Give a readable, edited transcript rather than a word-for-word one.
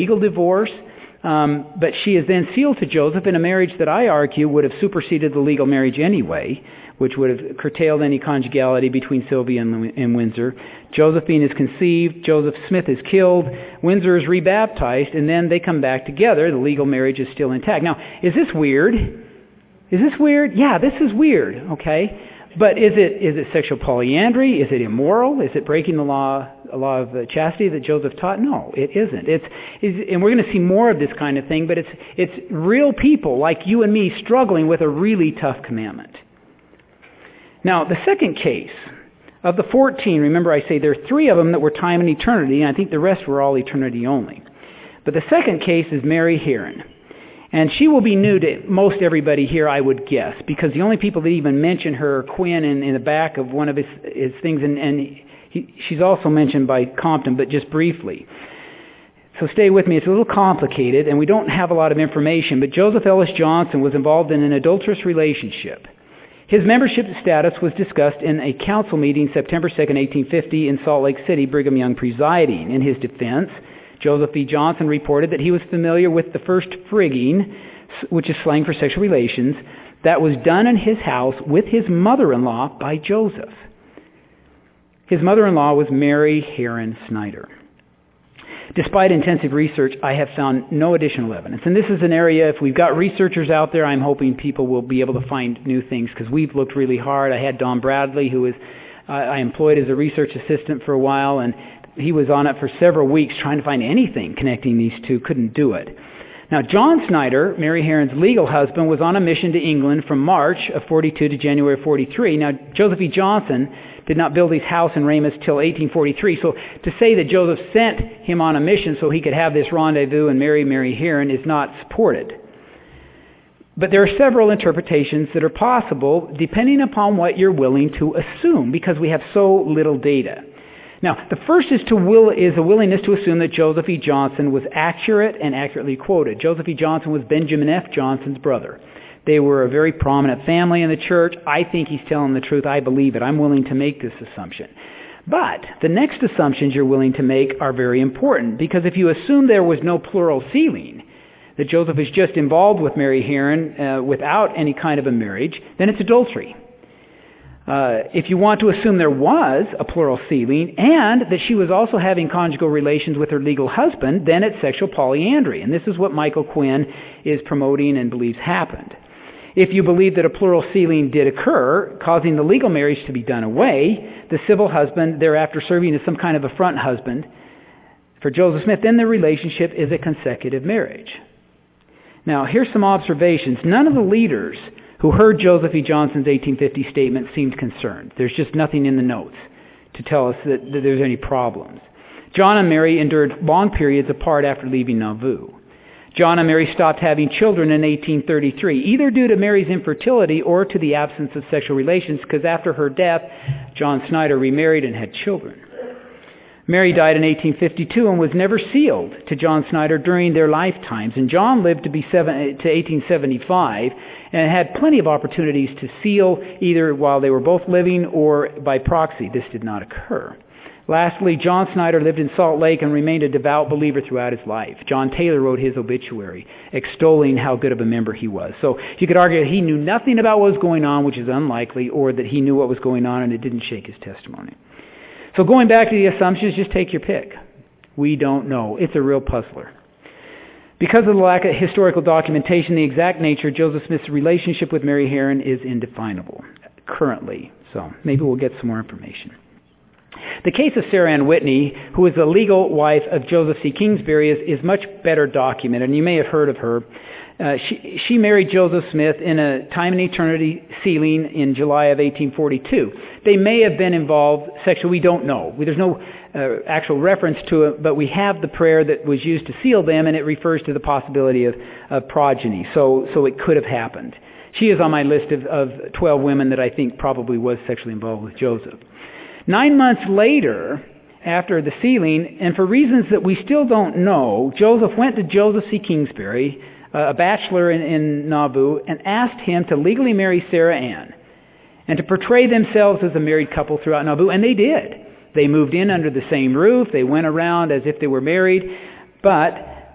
legal divorce, but she is then sealed to Joseph in a marriage that I argue would have superseded the legal marriage anyway, which would have curtailed any conjugality between Sylvia and Windsor. Josephine is conceived, Joseph Smith is killed, Windsor is rebaptized, and then they come back together. The legal marriage is still intact. Now, is this weird? Is this weird? Yeah, this is weird, okay? But is it sexual polyandry? Is it immoral? Is it breaking the law of chastity that Joseph taught? No, it isn't. And we're going to see more of this kind of thing, but it's real people like you and me struggling with a really tough commandment. Now, the second case, of the 14, remember I say there are 3 of them that were time and eternity, and I think the rest were all eternity only. But the second case is Mary Heron. And she will be new to most everybody here, I would guess, because the only people that even mention her are Quinn in the back of one of his things, and she's also mentioned by Compton, but just briefly. So stay with me. It's a little complicated, and we don't have a lot of information, but Joseph Ellis Johnson was involved in an adulterous relationship. His membership status was discussed in a council meeting September 2nd, 1850 in Salt Lake City, Brigham Young presiding. In his defense, Joseph E. Johnson reported that he was familiar with the first frigging, which is slang for sexual relations, that was done in his house with his mother-in-law by Joseph. His mother-in-law was Mary Heron Snyder. Despite intensive research, I have found no additional evidence. And this is an area, if we've got researchers out there, I'm hoping people will be able to find new things, because we've looked really hard. I had Don Bradley, who was I employed as a research assistant for a while, and he was on it for several weeks trying to find anything connecting these two. Couldn't do it. Now, John Snyder, Mary Heron's legal husband, was on a mission to England from March of 42 to January of 43. Now, Joseph E. Johnson did not build his house in Ramus till 1843. So to say that Joseph sent him on a mission so he could have this rendezvous and marry Mary Heron is not supported. But there are several interpretations that are possible depending upon what you're willing to assume, because we have so little data. Now, the first is a willingness to assume that Joseph E. Johnson was accurate and accurately quoted. Joseph E. Johnson was Benjamin F. Johnson's brother. They were a very prominent family in the church. I think he's telling the truth. I believe it. I'm willing to make this assumption. But the next assumptions you're willing to make are very important, because if you assume there was no plural sealing, that Joseph is just involved with Mary Heron without any kind of a marriage, then it's adultery. If you want to assume there was a plural sealing and that she was also having conjugal relations with her legal husband, then it's sexual polyandry. And this is what Michael Quinn is promoting and believes happened. If you believe that a plural sealing did occur, causing the legal marriage to be done away, the civil husband thereafter serving as some kind of a front husband for Joseph Smith, then the relationship is a consecutive marriage. Now, here's some observations. None of the leaders who heard Joseph E. Johnson's 1850 statement seemed concerned. There's just nothing in the notes to tell us that there's any problems. John and Mary endured long periods apart after leaving Nauvoo. John and Mary stopped having children in 1833, either due to Mary's infertility or to the absence of sexual relations, because after her death, John Snyder remarried and had children. Mary died in 1852 and was never sealed to John Snyder during their lifetimes, and John lived to 1875 and had plenty of opportunities to seal either while they were both living or by proxy. This did not occur. Lastly, John Snyder lived in Salt Lake and remained a devout believer throughout his life. John Taylor wrote his obituary, extolling how good of a member he was. So you could argue that he knew nothing about what was going on, which is unlikely, or that he knew what was going on and it didn't shake his testimony. So going back to the assumptions, just take your pick. We don't know. It's a real puzzler. Because of the lack of historical documentation, the exact nature of Joseph Smith's relationship with Mary Heron is indefinable currently. So maybe we'll get some more information. The case of Sarah Ann Whitney, who is the legal wife of Joseph C. Kingsbury, is much better documented, and you may have heard of her. She married Joseph Smith in a time and eternity sealing in July of 1842. They may have been involved sexually. We don't know. There's no actual reference to it, but we have the prayer that was used to seal them, and it refers to the possibility of progeny. So it could have happened. She is on my list of 12 women that I think probably was sexually involved with Joseph. 9 months later, after the sealing, and for reasons that we still don't know, Joseph went to Joseph C. Kingsbury, a bachelor in Nauvoo, and asked him to legally marry Sarah Ann and to portray themselves as a married couple throughout Nauvoo, and they did. They moved in under the same roof. They went around as if they were married, but